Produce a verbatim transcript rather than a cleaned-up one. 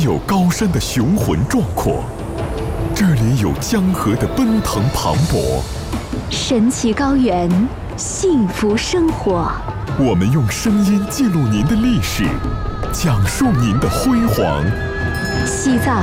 有高山的雄浑壮阔，这里有江河的奔腾磅礴， 神奇高原，幸福生活。 我们用声音记录您的历史，讲述您的辉煌。 西藏